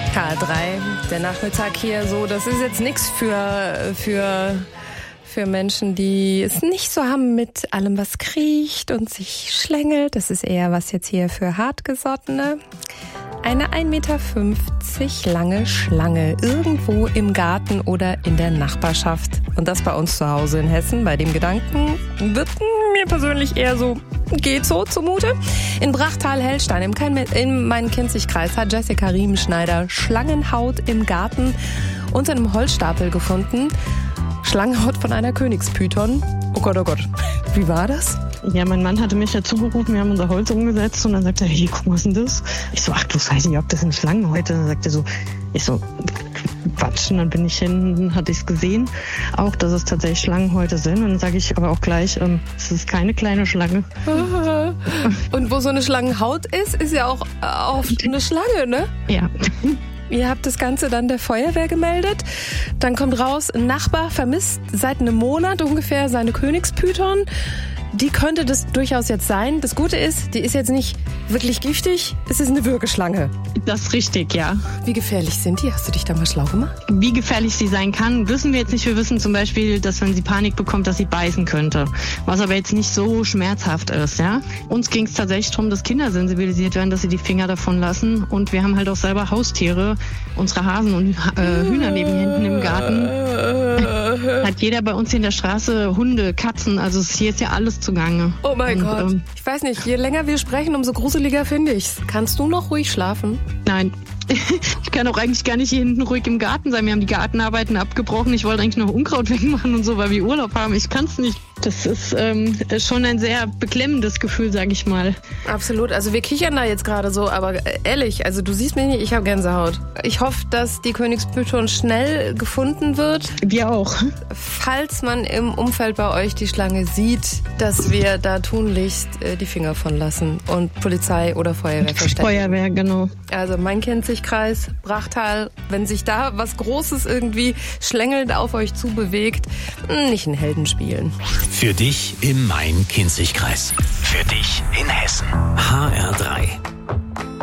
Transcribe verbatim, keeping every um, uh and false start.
H drei, der Nachmittag hier so, das ist jetzt nichts für, für, für Menschen, die es nicht so haben mit allem, was kriecht und sich schlängelt. Das ist eher was jetzt hier für Hartgesottene. Eine ein Meter fünfzig lange Schlange irgendwo im Garten oder in der Nachbarschaft. Und das bei uns zu Hause in Hessen. Bei dem Gedanken wird mir persönlich eher so, geht so zumute. In Brachtal-Hellstein im, im Main-Kinzig-Kreis hat Jessica Riemenschneider Schlangenhaut im Garten unter einem Holzstapel gefunden. Schlangenhaut von einer Königspython. Oh Gott, oh Gott. Wie war das? Ja, mein Mann hatte mich dazu gerufen, wir haben unser Holz umgesetzt und dann sagte er, hey, guck mal, was ist denn das? Ich so, ach du Scheiße, ihr habt das in Schlangenhäute. Dann sagt er so, ich so, Quatsch. Und dann bin ich hin, hatte ich es gesehen, auch, dass es tatsächlich Schlangenhäute sind. Und dann sage ich aber auch gleich, ähm, es ist keine kleine Schlange. Und wo so eine Schlangenhaut ist, ist ja auch oft eine Schlange, ne? Ja. Ihr habt das Ganze dann der Feuerwehr gemeldet. Dann kommt raus, ein Nachbar vermisst seit einem Monat ungefähr seine Königspython. Die könnte das durchaus jetzt sein. Das Gute ist, die ist jetzt nicht wirklich giftig. Es ist eine Würgeschlange. Das ist richtig, ja. Wie gefährlich sind die? Hast du dich da mal schlau gemacht? Wie gefährlich sie sein kann, wissen wir jetzt nicht. Wir wissen zum Beispiel, dass wenn sie Panik bekommt, dass sie beißen könnte. Was aber jetzt nicht so schmerzhaft ist, ja. Uns ging es tatsächlich darum, dass Kinder sensibilisiert werden, dass sie die Finger davon lassen. Und wir haben halt auch selber Haustiere. Unsere Hasen und äh, Hühner leben hier hinten im Garten. Hat jeder bei uns hier in der Straße Hunde, Katzen. Also hier ist ja alles zugange. Oh mein und, Gott. Ähm, ich weiß nicht, je länger wir sprechen, umso gruseliger finde ich's. Kannst du noch ruhig schlafen? Nein. Ich kann auch eigentlich gar nicht hier hinten ruhig im Garten sein. Wir haben die Gartenarbeiten abgebrochen. Ich wollte eigentlich noch Unkraut wegmachen und so, weil wir Urlaub haben. Ich kann es nicht. Das ist ähm, schon ein sehr beklemmendes Gefühl, sage ich mal. Absolut. Also wir kichern da jetzt gerade so, aber ehrlich, also du siehst mich nicht, ich habe Gänsehaut. Ich hoffe, dass die Königspython schnell gefunden wird. Wir auch. Falls man im Umfeld bei euch die Schlange sieht, dass wir da tunlichst äh, die Finger von lassen und Polizei oder Feuerwehr verständigen. Feuerwehr, genau. Also Main-Kinzig-Kreis, Brachtal, wenn sich da was Großes irgendwie schlängelnd auf euch zubewegt, nicht ein Helden spielen. Für dich im Main-Kinzig-Kreis. Für dich in Hessen. H R drei.